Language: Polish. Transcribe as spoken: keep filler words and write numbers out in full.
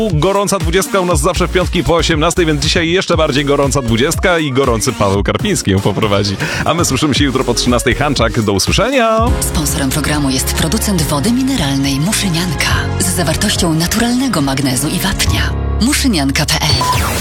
Gorąca dwudziestka u nas zawsze w piątki po osiemnastej, więc dzisiaj jeszcze bardziej gorąca dwudziestka i gorący Paweł Karpiński ją poprowadzi. A my słyszymy się jutro po trzynastej. Hanczak, do usłyszenia! Sponsorem programu jest producent wody mineralnej Muszynianka z zawartością naturalnego magnezu i wapnia. muszynianka kropka pe el